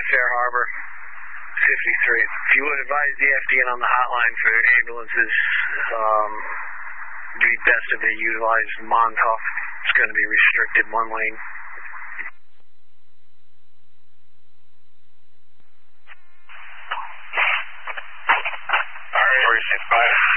Fair Harbor, 53. If you would advise the FDN on the hotline for ambulances, it'd be best if they utilize Montauk. It's going to be restricted one lane. All right, 365.